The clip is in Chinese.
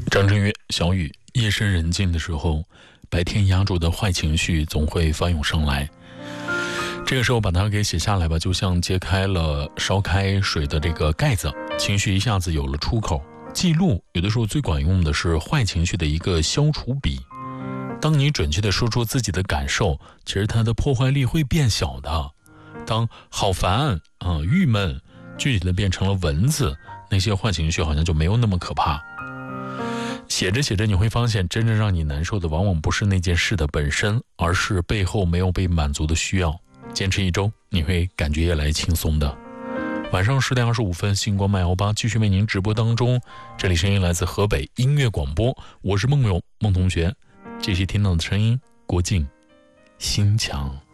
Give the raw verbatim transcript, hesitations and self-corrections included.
张震岳、小雨，夜深人静的时候，白天压住的坏情绪总会翻涌上来。这个时候把它给写下来吧，就像揭开了烧开水的这个盖子，情绪一下子有了出口。记录有的时候最管用的是坏情绪的一个消除笔。当你准确地说出自己的感受，其实它的破坏力会变小的。当好烦啊、郁闷具体的变成了文字，那些坏情绪好像就没有那么可怕。写着写着你会发现，真正让你难受的往往不是那件事的本身，而是背后没有被满足的需要。坚持一周，你会感觉越来越轻松的。晚上十点二十五分，星光麦幺八继续为您直播当中，这里声音来自河北音乐广播，我是梦友梦同学。继续听到的声音，郭靖心墙。